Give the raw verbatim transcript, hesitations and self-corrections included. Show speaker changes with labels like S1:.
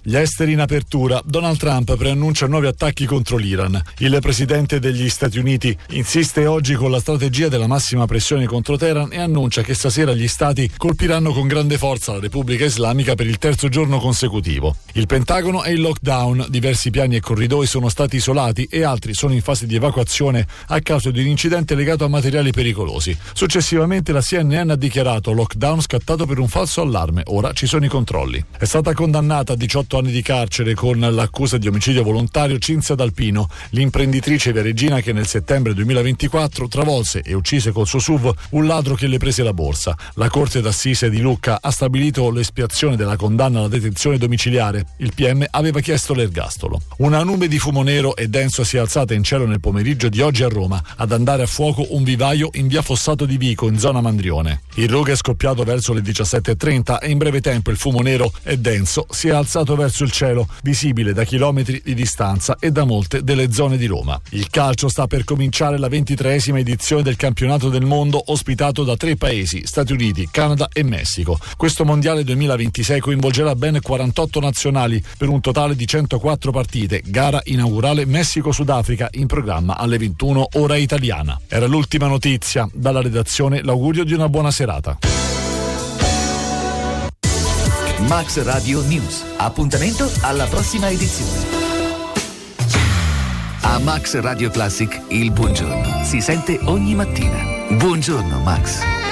S1: Gli esteri in apertura. Donald Trump preannuncia nuovi attacchi contro l'Iran. Il presidente degli Stati Uniti insiste oggi con la strategia della massima pressione contro Teheran e annuncia che stasera gli stati colpiranno con grande forza la Repubblica Islamica per il terzo giorno consecutivo. Il Pentagono è in lockdown, diversi piani e corridoi sono stati isolati e altri sono in fase di evacuazione a causa di un incidente legato a materiali pericolosi. Successivamente la C N N ha dichiarato lockdown scattato per un falso allarme, ora ci sono i controlli. È stata condannata a diciotto anni di carcere con l'accusa di omicidio volontario Cinzia D'Alpino, l'imprenditrice viareggina che nel settembre duemilaventiquattro travolse e uccise col suo S U V un ladro che le prese la borsa. La Corte d'Assise di Lucca ha stabilito l'espiazione della condanna alla detenzione domiciliare. Il P M aveva chiesto l'ergastolo. Una nube di fumo nero e denso si è alzata in cielo nel pomeriggio di oggi a Roma, ad andare a fuoco un vivaio in via Fossato di Vico, in zona Mandrione. Il rogo è scoppiato verso le diciassette e trenta e in breve tempo il fumo nero e denso si è alzato verso il cielo, visibile da chilometri di distanza e da molte delle zone di Roma. Il calcio sta per cominciare la ventitreesima edizione del campionato del mondo, ospitato da tre paesi, Stati Uniti, Canada e Messico. Questo mondiale duemilaventisei coinvolgerà ben quarantotto nazionali per un totale di centoquattro partite, gara inaugurale Messico-Sudafrica in programma alle ventuno ora italiana. Era l'ultima notizia. Dalla redazione l'augurio di una buona serata.
S2: Max Radio News. Appuntamento alla prossima edizione. A Max Radio Classic il buongiorno si sente ogni mattina. Buongiorno Max.